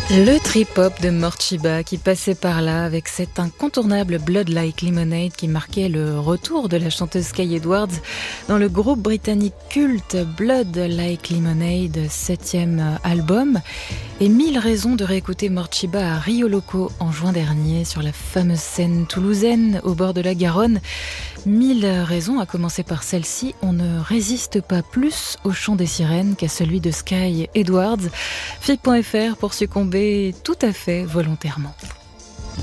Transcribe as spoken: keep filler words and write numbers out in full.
Le trip-hop de Morcheeba qui passait par là avec cet incontournable Blood Like Lemonade qui marquait le retour de la chanteuse Kay Edwards dans le groupe britannique culte Blood Like Lemonade, septième album. Et mille raisons de réécouter Morcheeba à Rio Loco en juin dernier sur la fameuse scène toulousaine au bord de la Garonne. Mille raisons, à commencer par celle-ci, on ne résiste pas plus au chant des sirènes qu'à celui de Sky Edwards. F I P point F R pour succomber tout à fait volontairement.